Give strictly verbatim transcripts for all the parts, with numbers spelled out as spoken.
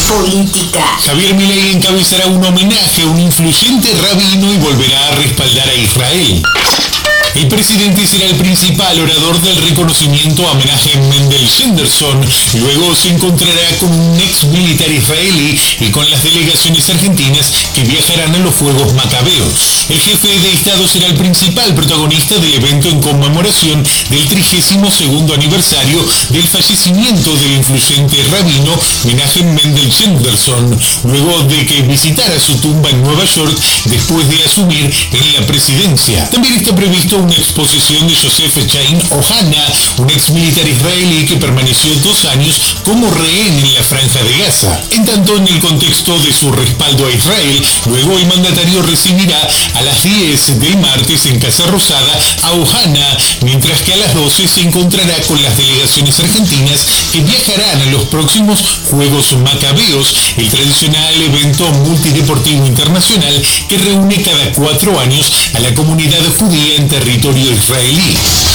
Política. Javier Milei encabezará un homenaje a un influyente rabino y volverá a respaldar a Israel. El presidente será el principal orador del reconocimiento a homenaje a Mendel Henderson. Luego se encontrará con un ex militar israelí y con las delegaciones argentinas que viajarán a los Juegos Macabeos. El jefe de Estado será el principal protagonista del evento en conmemoración del trigésimo segundo aniversario del fallecimiento del influyente rabino Menachem Mendel Henderson, luego de que visitara su tumba en Nueva York después de asumir en la presidencia. También está previsto una exposición de Joseph Chaim Ohana, un ex militar israelí que permaneció dos años como rehén en la Franja de Gaza. En tanto, en el contexto de su respaldo a Israel, luego el mandatario recibirá a las diez del martes en Casa Rosada a Ohana, mientras que a las doce se encontrará con las delegaciones argentinas que viajarán a los próximos Juegos Macabeos, el tradicional evento multideportivo internacional que reúne cada cuatro años a la comunidad judía en territorio israelí.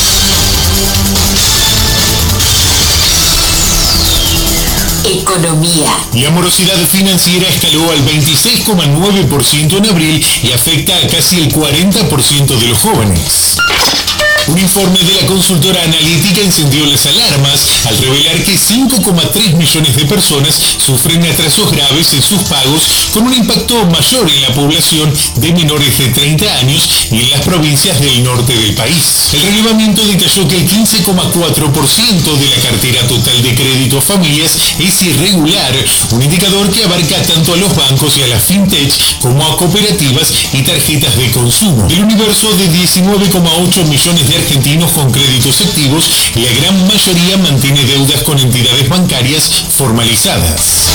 Economía. La morosidad financiera escaló al veintiséis coma nueve por ciento en abril y afecta a casi el cuarenta por ciento de los jóvenes. Un informe de la consultora analítica encendió las alarmas al revelar que cinco coma tres millones de personas sufren atrasos graves en sus pagos, con un impacto mayor en la población de menores de treinta años y en las provincias del norte del país. El relevamiento detalló que el quince coma cuatro por ciento de la cartera total de crédito a familias es irregular, un indicador que abarca tanto a los bancos y a las fintech como a cooperativas y tarjetas de consumo. Del universo de diecinueve coma ocho millones de argentinos con créditos activos, la gran mayoría mantiene deudas con entidades bancarias formalizadas.